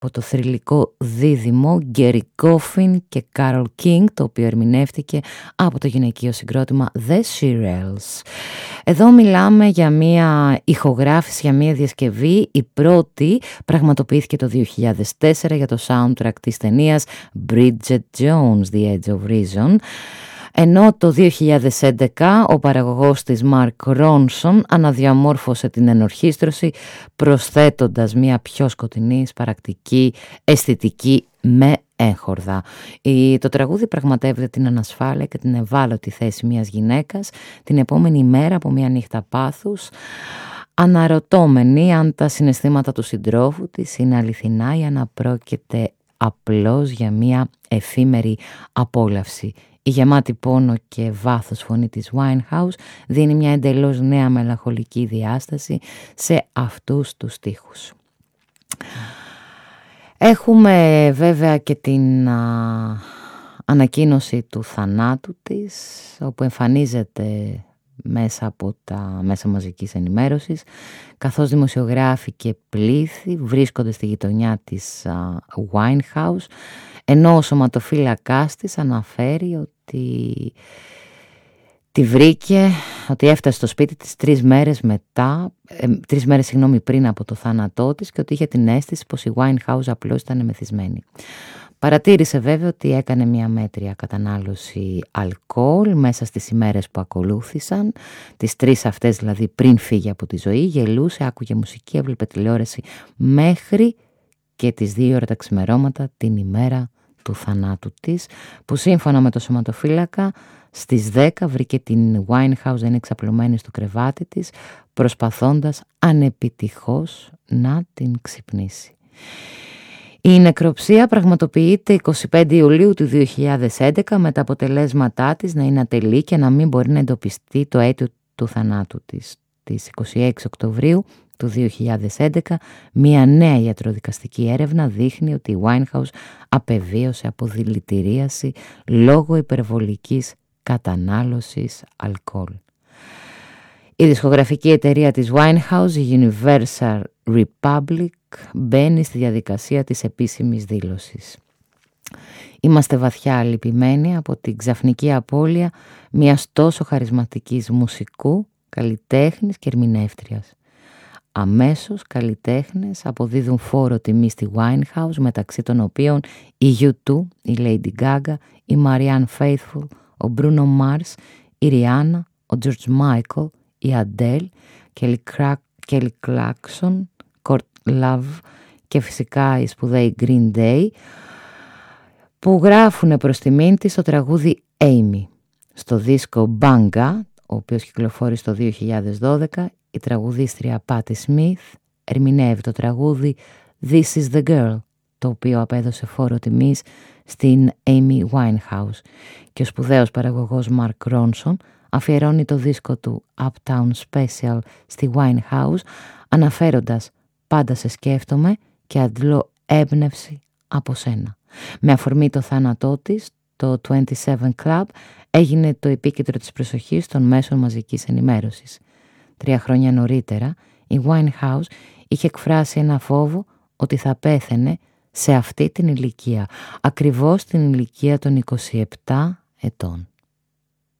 από το θρυλικό δίδυμο Gary Coffin και Carole King, το οποίο ερμηνεύτηκε από το γυναικείο συγκρότημα The Shirelles. Εδώ μιλάμε για μια ηχογράφηση, για μια διασκευή. Η πρώτη πραγματοποιήθηκε το 2004 για το soundtrack της ταινίας Bridget Jones, The Edge of Reason. Ενώ το 2011 ο παραγωγός της Mark Ronson αναδιαμόρφωσε την ενορχήστρωση προσθέτοντας μια πιο σκοτεινή, σπαρακτική αισθητική με έγχορδα. Το τραγούδι πραγματεύεται την ανασφάλεια και την ευάλωτη θέση μιας γυναίκας την επόμενη μέρα από μια νύχτα πάθους, αναρωτώμενη αν τα συναισθήματα του συντρόφου της είναι αληθινά ή αν πρόκειται απλώς για μια εφήμερη απόλαυση. Η γεμάτη πόνο και βάθος φωνή της Winehouse δίνει μια εντελώς νέα μελαγχολική διάσταση σε αυτούς τους στίχους. Έχουμε βέβαια και την ανακοίνωση του θανάτου της, όπου εμφανίζεται μέσα από τα μέσα μαζικής ενημέρωσης, καθώς δημοσιογράφοι και πλήθη βρίσκονται στη γειτονιά της Winehouse, ενώ ο σωματοφύλακάς της αναφέρει ότι τη βρήκε, ότι έφτασε στο σπίτι της 3 μέρες πριν από το θάνατό της και ότι είχε την αίσθηση πως η Winehouse απλώς ήταν μεθυσμένη. Παρατήρησε βέβαια ότι έκανε μια μέτρια κατανάλωση αλκοόλ μέσα στις ημέρες που ακολούθησαν, τις 3 αυτές δηλαδή πριν φύγει από τη ζωή, γελούσε, άκουγε μουσική, έβλεπε τηλεόραση μέχρι και τις 2 ώρα τα ξημερώματα την ημέρα του θανάτου της, που σύμφωνα με το σωματοφύλακα στις 10 βρήκε την Winehouse να είναι εξαπλωμένη στο κρεβάτι της, προσπαθώντας ανεπιτυχώς να την ξυπνήσει. Η νεκροψία πραγματοποιείται 25 Ιουλίου του 2011 με τα αποτελέσματά της να είναι ατελή και να μην μπορεί να εντοπιστεί το αίτιο του θανάτου της. Στις 26 Οκτωβρίου του 2011 μια νέα ιατροδικαστική έρευνα δείχνει ότι η Winehouse απεβίωσε από δηλητηρίαση λόγω υπερβολικής κατανάλωσης αλκοόλ. Η δισκογραφική εταιρεία της Winehouse, η Universal Republic, μπαίνει στη διαδικασία της επίσημης δήλωσης. Είμαστε βαθιά λυπημένοι από την ξαφνική απώλεια μιας τόσο χαρισματικής μουσικού, καλλιτέχνης και ερμηνεύτριας. Αμέσως καλλιτέχνες αποδίδουν φόρο τιμή στη Winehouse, μεταξύ των οποίων η U2, η Lady Gaga, η Marianne Faithfull, ο Bruno Mars, η Rihanna, ο George Michael, η Adele, Kelly Clarkson, Courtney Love και φυσικά η σπουδαίοι Green Day, που γράφουν προς τιμήν της το τραγούδι Amy. Στο δίσκο Banga, ο οποίος κυκλοφόρησε το 2012, η τραγουδίστρια Patti Smith ερμηνεύει το τραγούδι This is the Girl, το οποίο απέδωσε φόρο τιμής στην Amy Winehouse, και ο σπουδαίος παραγωγός Mark Ronson αφιερώνει το δίσκο του Uptown Special στη Winehouse, αναφέροντας «Πάντα σε σκέφτομαι και αντλώ έμπνευση από σένα». Με αφορμή το θάνατό της, το 27 Club έγινε το επίκεντρο της προσοχής των μέσων μαζικής ενημέρωσης. 3 χρόνια νωρίτερα, η Winehouse είχε εκφράσει ένα φόβο ότι θα πέθαινε σε αυτή την ηλικία, ακριβώς την ηλικία των 27 ετών.